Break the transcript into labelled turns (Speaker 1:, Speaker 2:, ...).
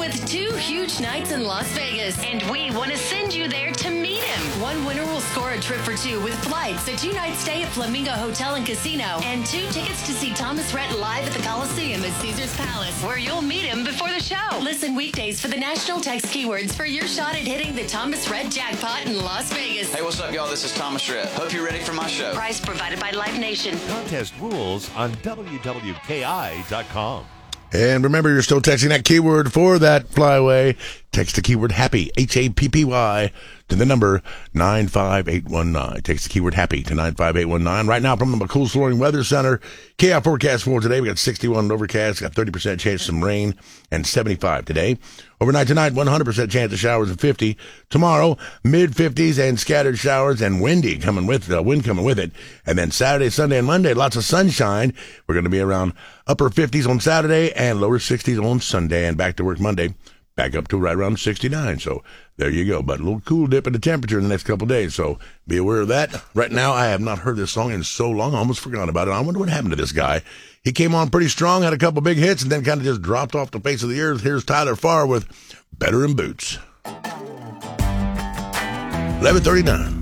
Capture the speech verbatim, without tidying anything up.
Speaker 1: with two huge nights in Las Vegas, and we want to send you there to meet him. One winner will score a trip for two with flights, a two-night stay at Flamingo Hotel and Casino, and two tickets to see Thomas Rhett live at the Coliseum at Caesars Palace, where you'll meet him before the show. Listen weekdays for the national text keywords for your shot at hitting the Thomas Rhett jackpot in Las Vegas.
Speaker 2: Hey, what's up, y'all? This is Thomas Rhett. Hope you're ready for my show.
Speaker 1: Prize provided by Live Nation.
Speaker 3: Contest rules on W W K I dot com.
Speaker 4: And remember, you're still texting that keyword for that flyway. Text the keyword HAPPY, H A P P Y, to the number nine five eight one nine. Text the keyword HAPPY to nine five eight one nine. Right now from the McCool Flooring Weather Center, K I forecast for today. We got sixty-one overcast, got thirty percent chance of some rain, and seventy-five today. Overnight tonight, one hundred percent chance of showers and fifty. Tomorrow, mid-fifties and scattered showers and windy coming with uh, wind coming with it. And then Saturday, Sunday, and Monday, lots of sunshine. We're going to be around upper fifties on Saturday and lower sixties on Sunday, and back to work Monday. Back up to right around sixty-nine. So there you go. But a little cool dip in the temperature in the next couple of days. So be aware of that. Right now, I have not heard this song in so long. I almost forgot about it. I wonder what happened to this guy. He came on pretty strong, had a couple big hits, and then kind of just dropped off the face of the earth. Here's Tyler Farr with Better in Boots. eleven thirty-nine.